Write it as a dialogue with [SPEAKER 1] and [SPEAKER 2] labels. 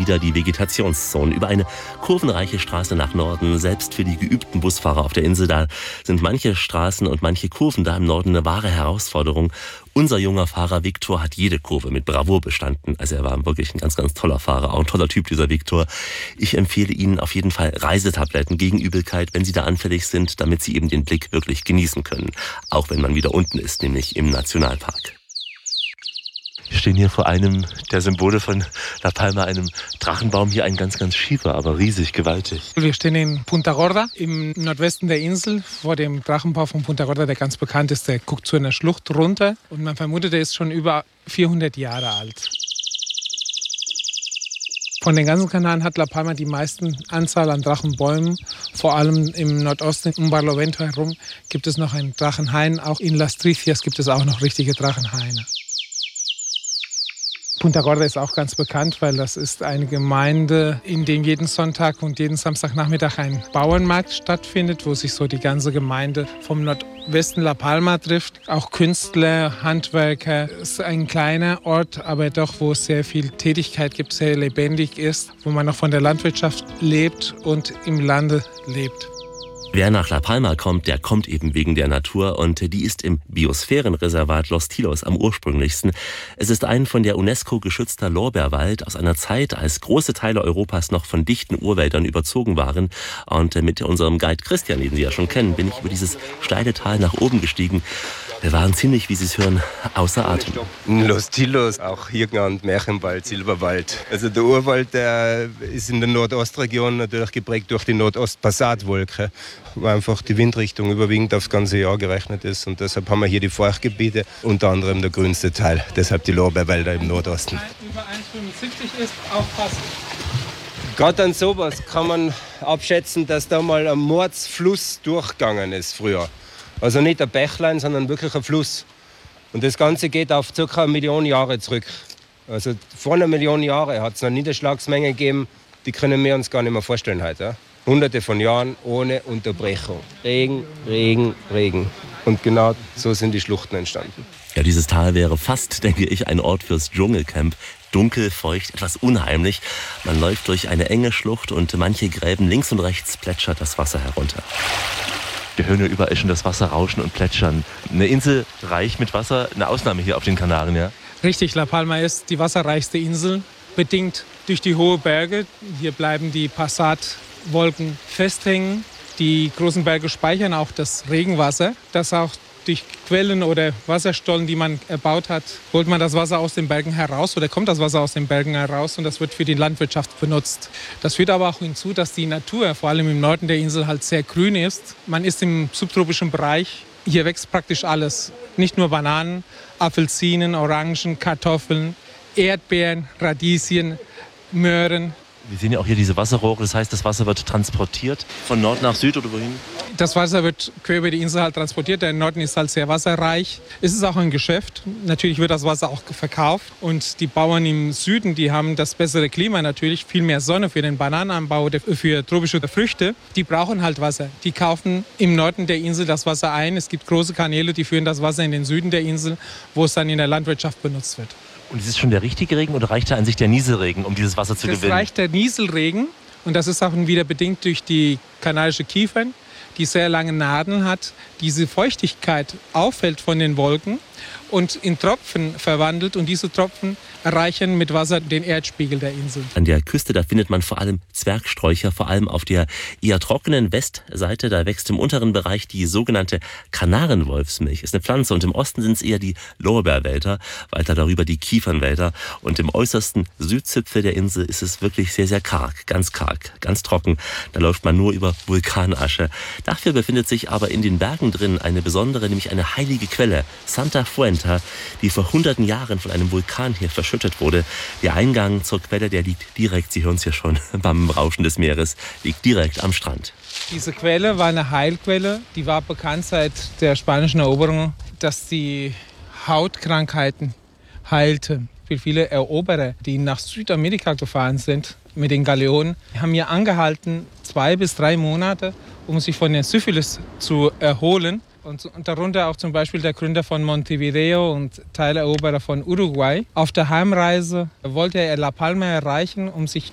[SPEAKER 1] wieder die Vegetationszonen. Über eine kurvenreiche Straße nach Norden, selbst für die geübten Busfahrer auf der Insel, da sind manche Straßen und manche Kurven da im Norden eine wahre Herausforderung. Unser junger Fahrer Viktor hat jede Kurve mit Bravour bestanden. Also er war wirklich ein ganz, ganz toller Fahrer, auch ein toller Typ, dieser Viktor. Ich empfehle Ihnen auf jeden Fall Reisetabletten gegen Übelkeit, wenn Sie da anfällig sind, damit Sie eben den Blick wirklich genießen können. Auch wenn man wieder unten ist, nämlich im Nationalpark. Wir stehen hier vor einem der Symbole von La Palma, einem Drachenbaum. Hier ein ganz, ganz schiefer, aber riesig, gewaltig.
[SPEAKER 2] Wir stehen in Punta Gorda im Nordwesten der Insel vor dem Drachenbau von Punta Gorda, der ganz bekannt ist. Der guckt zu einer Schlucht runter und man vermutet, der ist schon über 400 Jahre alt. Von den ganzen Kanaren hat La Palma die meisten Anzahl an Drachenbäumen. Vor allem im Nordosten, um Barlovento herum, gibt es noch einen Drachenhain. Auch in Las Tricias gibt es auch noch richtige Drachenhaine. Punta Gorda ist auch ganz bekannt, weil das ist eine Gemeinde, in der jeden Sonntag und jeden Samstagnachmittag ein Bauernmarkt stattfindet, wo sich so die ganze Gemeinde vom Nordwesten La Palma trifft. Auch Künstler, Handwerker. Es ist ein kleiner Ort, aber doch, wo es sehr viel Tätigkeit gibt, sehr lebendig ist, wo man noch von der Landwirtschaft lebt und im Lande lebt.
[SPEAKER 1] Wer nach La Palma kommt, der kommt eben wegen der Natur und die ist im Biosphärenreservat Los Tilos am ursprünglichsten. Es ist ein von der UNESCO geschützter Lorbeerwald aus einer Zeit, als große Teile Europas noch von dichten Urwäldern überzogen waren. Und mit unserem Guide Christian, den Sie ja schon kennen, bin ich über dieses steile Tal nach oben gestiegen. Wir waren ziemlich, wie Sie es hören, außer Atem.
[SPEAKER 3] Los Tilos, auch hier genannt Märchenwald, Silberwald. Also der Urwald, der ist in der Nordostregion natürlich geprägt durch die Nordostpassatwolke, wo einfach die Windrichtung überwiegend aufs ganze Jahr gerechnet ist. Und deshalb haben wir hier die Feuchtgebiete, unter anderem der grünste Teil. Deshalb die Lorbeerwälder im Nordosten.
[SPEAKER 2] Über 1,75 ist, aufpassen.
[SPEAKER 3] Gerade an sowas kann man abschätzen, dass da mal ein Mordsfluss durchgegangen ist früher. Also nicht ein Bächlein, sondern wirklich ein Fluss. Und das Ganze geht auf ca. 1 Million Jahre zurück. Also vor 1 Million Jahren hat es eine Niederschlagsmenge gegeben, die können wir uns gar nicht mehr vorstellen heute. Ja? Hunderte von Jahren ohne Unterbrechung. Regen, Regen, Regen. Und genau so sind die Schluchten entstanden.
[SPEAKER 1] Ja, dieses Tal wäre fast, denke ich, ein Ort fürs Dschungelcamp. Dunkel, feucht, etwas unheimlich. Man läuft durch eine enge Schlucht und manche Gräben links und rechts plätschert das Wasser herunter. Wir hören ja überall schon das Wasser rauschen und plätschern. Eine Insel reich mit Wasser, eine Ausnahme hier auf den Kanaren, ja?
[SPEAKER 2] Richtig, La Palma ist die wasserreichste Insel, bedingt durch die hohen Berge. Hier bleiben die Passatwolken festhängen. Die großen Berge speichern auch das Regenwasser, das auch durch Quellen oder Wasserstollen, die man erbaut hat, holt man das Wasser aus den Bergen heraus oder kommt das Wasser aus den Bergen heraus und das wird für die Landwirtschaft benutzt. Das führt aber auch hinzu, dass die Natur, vor allem im Norden der Insel, halt sehr grün ist. Man ist im subtropischen Bereich. Hier wächst praktisch alles. Nicht nur Bananen, Apfelsinen, Orangen, Kartoffeln, Erdbeeren, Radieschen, Möhren.
[SPEAKER 1] Wir sehen ja auch hier diese Wasserrohre, das heißt, das Wasser wird transportiert von Nord nach Süd oder wohin?
[SPEAKER 2] Das Wasser wird quer über die Insel halt transportiert. Der Norden ist halt sehr wasserreich. Es ist auch ein Geschäft. Natürlich wird das Wasser auch verkauft. Und die Bauern im Süden, die haben das bessere Klima natürlich, viel mehr Sonne für den Bananenanbau, für tropische Früchte. Die brauchen halt Wasser. Die kaufen im Norden der Insel das Wasser ein. Es gibt große Kanäle, die führen das Wasser in den Süden der Insel, wo es dann in der Landwirtschaft benutzt wird.
[SPEAKER 1] Und ist es schon der richtige Regen oder reicht da an sich der Nieselregen, um dieses Wasser zu gewinnen?
[SPEAKER 2] Es reicht der Nieselregen und das ist auch wieder bedingt durch die kanadische Kiefern, die sehr lange Nadeln hat, diese Feuchtigkeit auffällt von den Wolken und in Tropfen verwandelt und diese Tropfen erreichen mit Wasser den Erdspiegel der Insel.
[SPEAKER 1] An der Küste, da findet man vor allem Zwergsträucher, vor allem auf der eher trockenen Westseite, da wächst im unteren Bereich die sogenannte Kanarenwolfsmilch. Ist eine Pflanze und im Osten sind es eher die Lorbeerwälder, weiter darüber die Kiefernwälder und im äußersten Südzipfel der Insel ist es wirklich sehr, sehr karg, ganz trocken. Da läuft man nur über Vulkanasche. Dafür befindet sich aber in den Bergen drin eine besondere, nämlich eine heilige Quelle, Santa Fuenta, die vor hunderten Jahren von einem Vulkan hier verschüttet wurde. Der Eingang zur Quelle, der liegt direkt, Sie hören es ja schon, beim Rauschen des Meeres, liegt direkt am Strand.
[SPEAKER 2] Diese Quelle war eine Heilquelle, die war bekannt seit der spanischen Eroberung, dass die Hautkrankheiten heilte. Für viele Eroberer, die nach Südamerika gefahren sind mit den Galeonen, haben hier angehalten 2 bis 3 Monate, um sich von der Syphilis zu erholen. Und darunter auch zum Beispiel der Gründer von Montevideo und Teileroberer von Uruguay. Auf der Heimreise wollte er La Palma erreichen, um sich